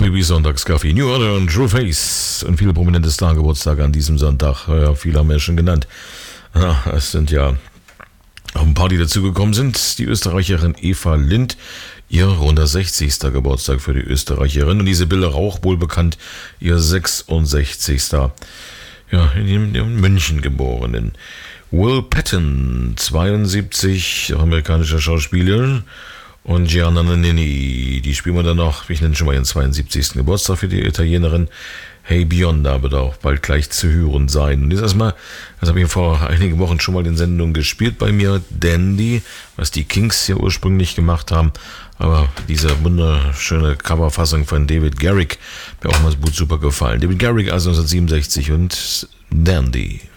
RBB Sonntagskaffee, New Order und True Face und viele prominente Star-Geburtstage an diesem Sonntag. Ja, viele haben wir ja schon genannt. Ja, es sind ja auch ein paar, die dazugekommen sind. Die Österreicherin Eva Lind, ihr runder 60. Geburtstag für die Österreicherin. Und die Sibylle Rauch, wohl bekannt, ihr 66. Ja, in München geborenen. Will Patton, 72, amerikanischer Schauspieler. Und Gianna Nannini, die spielen wir dann noch. Ich nenne schon mal ihren 72. Geburtstag für die Italienerin. Hey Bionda wird auch bald gleich zu hören sein. Und jetzt erstmal, das habe ich vor einigen Wochen schon mal in Sendungen gespielt bei mir, Dandy, was die Kings ja ursprünglich gemacht haben. Aber diese wunderschöne Coverfassung von David Garrick, mir auch mal super gefallen. David Garrick also 1967 und Dandy.